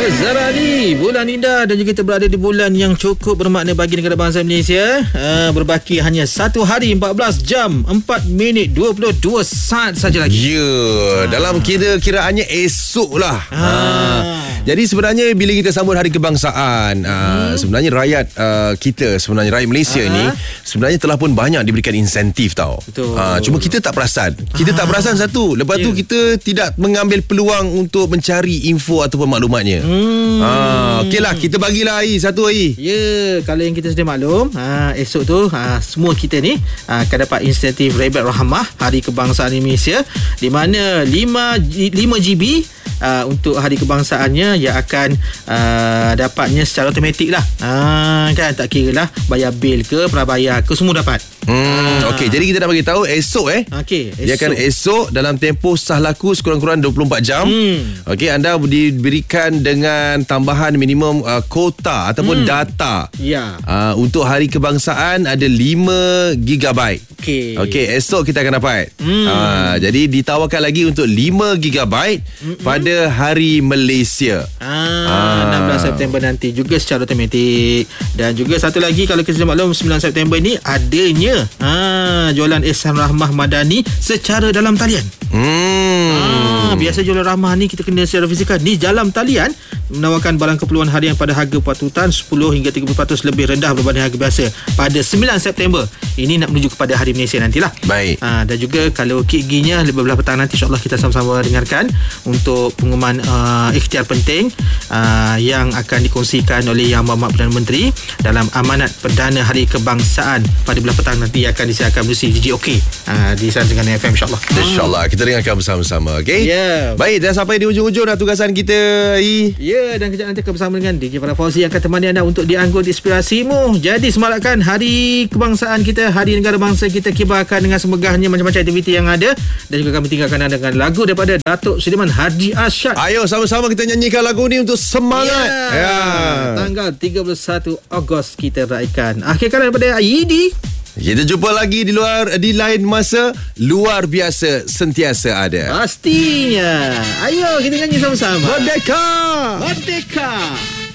Zara Ali, bulan indah dan juga kita berada di bulan yang cukup bermakna bagi negara bangsa Malaysia. Berbaki hanya 1 hari 14 jam 4 minit 22 saat saja lagi. Dalam kira-kiraannya esok lah. Jadi sebenarnya bila kita sambut Hari Kebangsaan, sebenarnya rakyat kita, sebenarnya rakyat Malaysia ni sebenarnya telah pun banyak diberikan insentif tau. Cuma kita tak perasan. Kita tak perasan satu. Lepas tu kita tidak mengambil peluang untuk mencari info ataupun maklumatnya. Okeylah, kita bagilah satu hari. Kalau yang kita sedia maklum, esok tu semua kita ni akan dapat insentif Rebate Rahmah Hari Kebangsaan Malaysia, di mana 5 GB untuk hari kebangsaannya yang akan dapatnya secara automatik lah. Kan, tak kira lah bayar bil ke, prabayar ke, semua dapat. Okey, jadi kita nak bagi tahu esok Okey, dia akan esok dalam tempoh sah laku sekurang-kurang 24 jam. Okey, anda diberikan dengan tambahan minimum kuota ataupun data. Untuk hari kebangsaan ada 5 GB. Okey, esok kita akan dapat. Jadi ditawarkan lagi untuk 5 GB pada Hari Malaysia 16 September nanti juga secara automatik. Dan juga satu lagi, kalau kita maklum 9 September ni adanya jualan Ihsan Rahmah Madani secara dalam talian. Biasa jualan rahmah ni kita kena secara fizikal. Ni dalam talian menawarkan barang keperluan harian pada harga patutan 10 hingga 30% lebih rendah berbanding harga biasa pada 9 September. Ini nak menuju kepada Hari Malaysia nantilah. Baik. Dan juga kalau giginya lebih belah petang nanti, insyaAllah kita sama-sama dengarkan untuk pengumuman ikhtiar penting yang akan dikongsikan oleh Yang Berhormat Perdana Menteri dalam amanat Perdana Hari Kebangsaan pada belah petang nanti akan disiarkan melalui GGOK di Sains dengan FM, insyaAllah. InsyaAllah kita dengarkan bersama-sama. Okay? Baik, dah sampai di ujung-ujung dah tugasan kita. Dan kejap nanti akan bersama dengan DJ Farah Fauzi yang akan temani anda untuk dianggut inspirasimu. Jadi semarakkan Hari Kebangsaan kita, Hari Negara Bangsa kita, kibarkan dengan semegahnya macam-macam aktiviti yang ada. Dan juga kami tinggalkan anda dengan lagu daripada Datuk Sudirman Haji Arsyad. Ayo sama-sama kita nyanyikan lagu ni untuk semangat. Tanggal 31 Ogos kita raikan. Akhir kala daripada Aidi. Kita jumpa lagi di lain masa. Luar biasa sentiasa ada. Pastinya. Ayo kita nyanyi sama-sama. Merdeka! Merdeka!